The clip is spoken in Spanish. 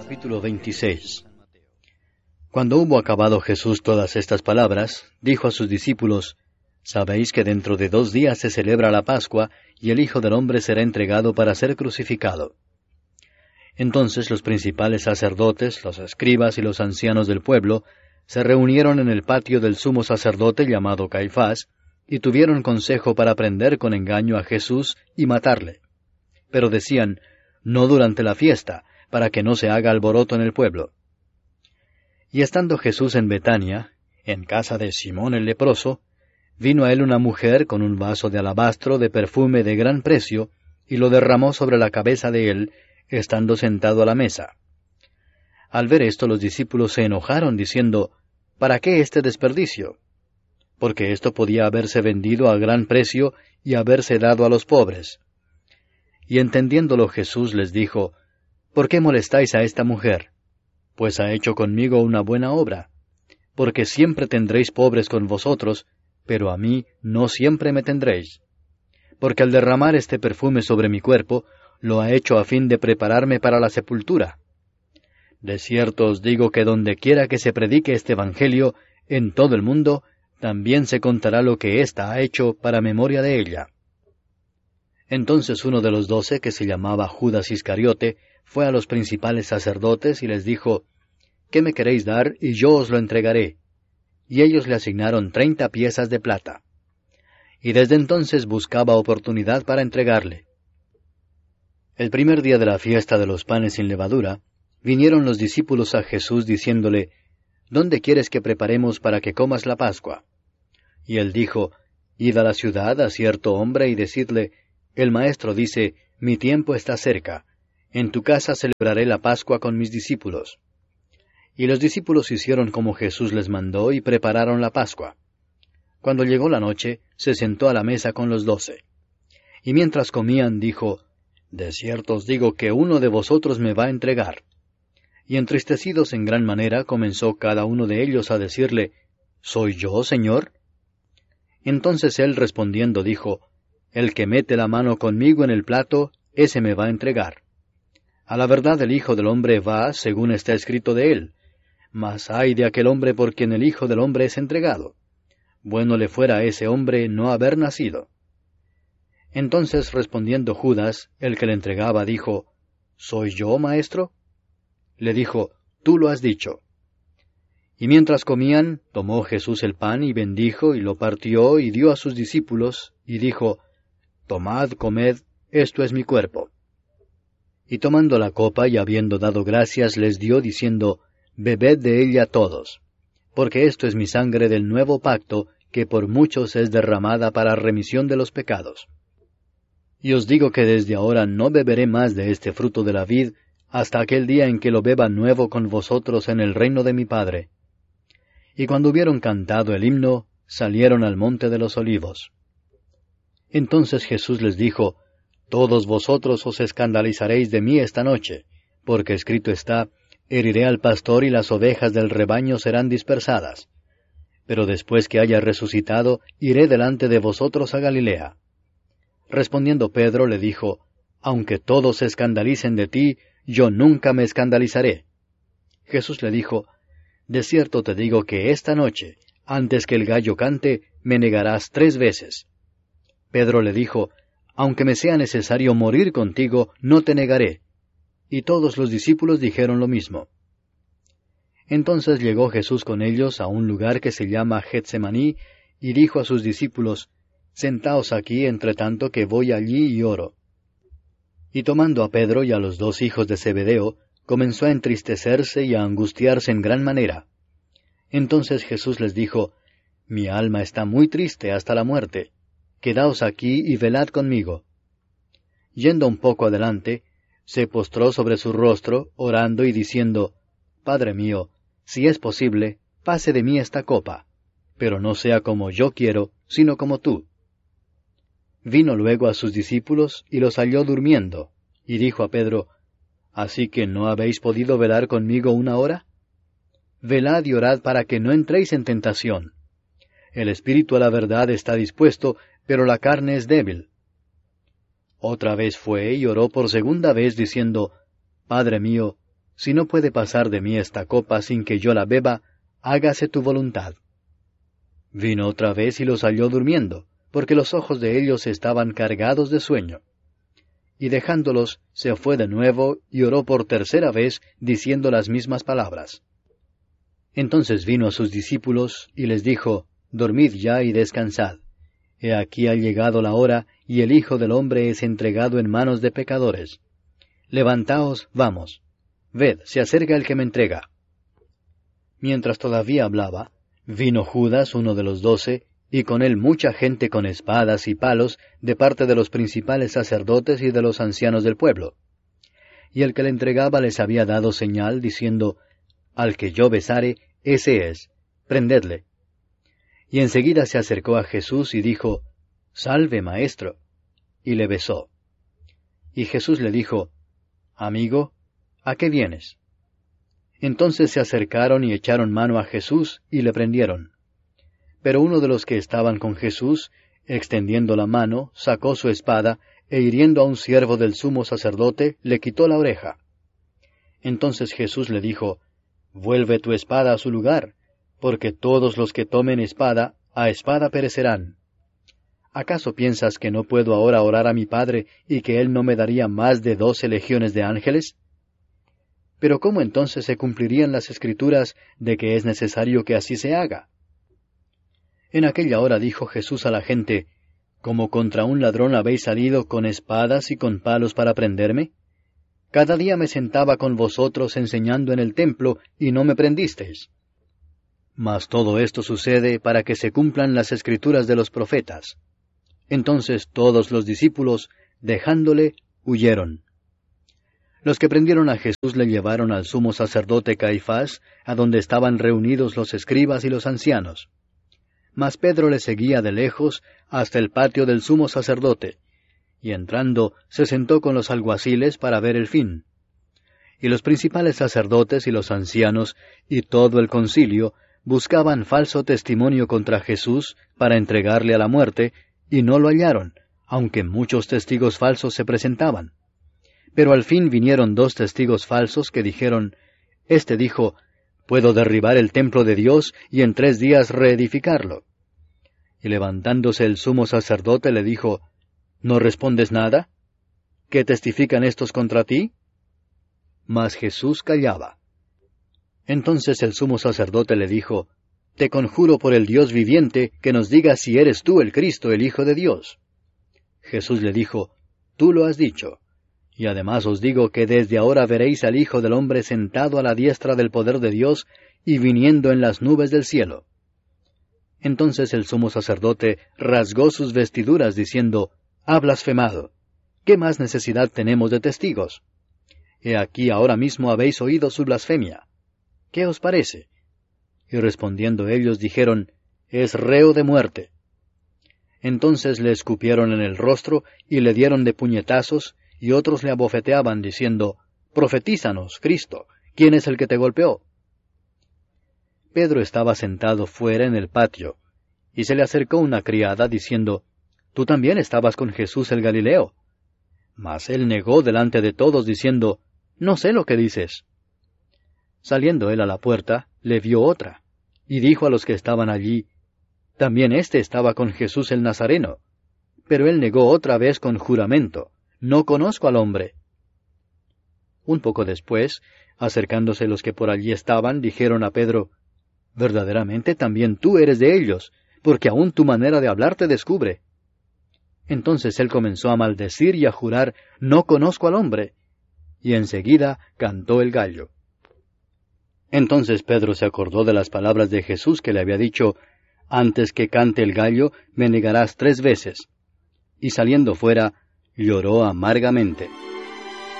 Capítulo 26. Cuando hubo acabado Jesús todas estas palabras, dijo a sus discípulos: Sabéis que dentro de 2 días se celebra la Pascua, y el Hijo del Hombre será entregado para ser crucificado. Entonces los principales sacerdotes, los escribas y los ancianos del pueblo se reunieron en el patio del sumo sacerdote llamado Caifás, y tuvieron consejo para prender con engaño a Jesús y matarle. Pero decían: No durante la fiesta, para que no se haga alboroto en el pueblo. Y estando Jesús en Betania, en casa de Simón el leproso, vino a él una mujer con un vaso de alabastro de perfume de gran precio, y lo derramó sobre la cabeza de él, estando sentado a la mesa. Al ver esto, los discípulos se enojaron, diciendo: ¿Para qué este desperdicio? Porque esto podía haberse vendido a gran precio y haberse dado a los pobres. Y entendiéndolo Jesús les dijo: ¿Por qué molestáis a esta mujer? Pues ha hecho conmigo una buena obra. Porque siempre tendréis pobres con vosotros, pero a mí no siempre me tendréis. Porque al derramar este perfume sobre mi cuerpo, lo ha hecho a fin de prepararme para la sepultura. De cierto os digo que donde quiera que se predique este Evangelio, en todo el mundo, también se contará lo que ésta ha hecho para memoria de ella. Entonces uno de los 12, que se llamaba Judas Iscariote, fue a los principales sacerdotes y les dijo: ¿Qué me queréis dar, y yo os lo entregaré? Y ellos le asignaron 30 piezas de plata. Y desde entonces buscaba oportunidad para entregarle. El primer día de la fiesta de los panes sin levadura, vinieron los discípulos a Jesús diciéndole: ¿Dónde quieres que preparemos para que comas la Pascua? Y él dijo: Id a la ciudad a cierto hombre y decidle: El Maestro dice: Mi tiempo está cerca. En tu casa celebraré la Pascua con mis discípulos. Y los discípulos hicieron como Jesús les mandó y prepararon la Pascua. Cuando llegó la noche, se sentó a la mesa con los 12. Y mientras comían, dijo: De cierto os digo que uno de vosotros me va a entregar. Y entristecidos en gran manera, comenzó cada uno de ellos a decirle: ¿Soy yo, Señor? Entonces él respondiendo dijo: El que mete la mano conmigo en el plato, ese me va a entregar. A la verdad el Hijo del Hombre va, según está escrito de él. Mas ay de aquel hombre por quien el Hijo del Hombre es entregado. Bueno le fuera a ese hombre no haber nacido. Entonces respondiendo Judas, el que le entregaba, dijo: ¿Soy yo, maestro? Le dijo: Tú lo has dicho. Y mientras comían, tomó Jesús el pan y bendijo y lo partió y dio a sus discípulos, y dijo: Tomad, comed, esto es mi cuerpo. Y tomando la copa y habiendo dado gracias, les dio, diciendo: Bebed de ella todos, porque esto es mi sangre del nuevo pacto, que por muchos es derramada para remisión de los pecados. Y os digo que desde ahora no beberé más de este fruto de la vid, hasta aquel día en que lo beba nuevo con vosotros en el reino de mi Padre. Y cuando hubieron cantado el himno, salieron al monte de los olivos. Entonces Jesús les dijo: Todos vosotros os escandalizaréis de mí esta noche, porque escrito está: Heriré al pastor y las ovejas del rebaño serán dispersadas. Pero después que haya resucitado, iré delante de vosotros a Galilea. Respondiendo Pedro le dijo: Aunque todos se escandalicen de ti, yo nunca me escandalizaré. Jesús le dijo: De cierto te digo que esta noche, antes que el gallo cante, me negarás 3 veces. Pedro le dijo: Aunque me sea necesario morir contigo, no te negaré. Y todos los discípulos dijeron lo mismo. Entonces llegó Jesús con ellos a un lugar que se llama Getsemaní, y dijo a sus discípulos: Sentaos aquí, entre tanto que voy allí y oro. Y tomando a Pedro y a los 2 hijos de Zebedeo, comenzó a entristecerse y a angustiarse en gran manera. Entonces Jesús les dijo: Mi alma está muy triste hasta la muerte. Quedaos aquí y velad conmigo. Yendo un poco adelante, se postró sobre su rostro, orando y diciendo: Padre mío, si es posible, pase de mí esta copa, pero no sea como yo quiero, sino como tú. Vino luego a sus discípulos y los halló durmiendo, y dijo a Pedro: ¿Así que no habéis podido velar conmigo 1 hora? Velad y orad para que no entréis en tentación. El espíritu a la verdad está dispuesto, pero la carne es débil. Otra vez fue y oró por segunda vez, diciendo: Padre mío, si no puede pasar de mí esta copa sin que yo la beba, hágase tu voluntad. Vino otra vez y los halló durmiendo, porque los ojos de ellos estaban cargados de sueño. Y dejándolos, se fue de nuevo y oró por tercera vez, diciendo las mismas palabras. Entonces vino a sus discípulos y les dijo, Dormid ya y descansad. He aquí ha llegado la hora, y el Hijo del Hombre es entregado en manos de pecadores. Levantaos, vamos. Ved, se acerca el que me entrega. Mientras todavía hablaba, vino Judas, uno de los 12, y con él mucha gente con espadas y palos, de parte de los principales sacerdotes y de los ancianos del pueblo. Y el que le entregaba les había dado señal, diciendo, Al que yo besare, ese es, prendedle. Y enseguida se acercó a Jesús y dijo, Salve, maestro. Y le besó. Y Jesús le dijo, Amigo, ¿a qué vienes? Entonces se acercaron y echaron mano a Jesús y le prendieron. Pero uno de los que estaban con Jesús, extendiendo la mano, sacó su espada, e hiriendo a un siervo del sumo sacerdote, le quitó la oreja. Entonces Jesús le dijo, Vuelve tu espada a su lugar, porque todos los que tomen espada, a espada perecerán. ¿Acaso piensas que no puedo ahora orar a mi Padre, y que Él no me daría más de 12 legiones de ángeles? Pero ¿cómo entonces se cumplirían las Escrituras de que es necesario que así se haga? En aquella hora dijo Jesús a la gente, ¿Como contra un ladrón habéis salido con espadas y con palos para prenderme? Cada día me sentaba con vosotros enseñando en el templo, y no me prendisteis. Mas todo esto sucede para que se cumplan las Escrituras de los profetas. Entonces todos los discípulos, dejándole, huyeron. Los que prendieron a Jesús le llevaron al sumo sacerdote Caifás, a donde estaban reunidos los escribas y los ancianos. Mas Pedro le seguía de lejos hasta el patio del sumo sacerdote, y entrando se sentó con los alguaciles para ver el fin. Y los principales sacerdotes y los ancianos y todo el concilio buscaban falso testimonio contra Jesús para entregarle a la muerte, y no lo hallaron, aunque muchos testigos falsos se presentaban. Pero al fin vinieron 2 testigos falsos que dijeron, Este dijo, Puedo derribar el templo de Dios y en 3 días reedificarlo. Y levantándose el sumo sacerdote le dijo, ¿No respondes nada? ¿Qué testifican estos contra ti? Mas Jesús callaba. Entonces el sumo sacerdote le dijo, Te conjuro por el Dios viviente que nos digas si eres tú el Cristo, el Hijo de Dios. Jesús le dijo, Tú lo has dicho. Y además os digo que desde ahora veréis al Hijo del Hombre sentado a la diestra del poder de Dios y viniendo en las nubes del cielo. Entonces el sumo sacerdote rasgó sus vestiduras diciendo, Ha blasfemado. ¿Qué más necesidad tenemos de testigos? He aquí ahora mismo habéis oído su blasfemia. ¿Qué os parece? Y respondiendo ellos dijeron, Es reo de muerte. Entonces le escupieron en el rostro y le dieron de puñetazos, y otros le abofeteaban, diciendo, Profetízanos, Cristo, ¿quién es el que te golpeó? Pedro estaba sentado fuera en el patio, y se le acercó una criada, diciendo, Tú también estabas con Jesús el Galileo. Mas él negó delante de todos, diciendo, No sé lo que dices. Saliendo él a la puerta, le vio otra, y dijo a los que estaban allí, También éste estaba con Jesús el Nazareno. Pero él negó otra vez con juramento, No conozco al hombre. Un poco después, acercándose los que por allí estaban, dijeron a Pedro, Verdaderamente también tú eres de ellos, porque aún tu manera de hablar te descubre. Entonces él comenzó a maldecir y a jurar, No conozco al hombre. Y enseguida cantó el gallo. Entonces Pedro se acordó de las palabras de Jesús que le había dicho, Antes que cante el gallo, me negarás 3 veces. Y saliendo fuera, lloró amargamente.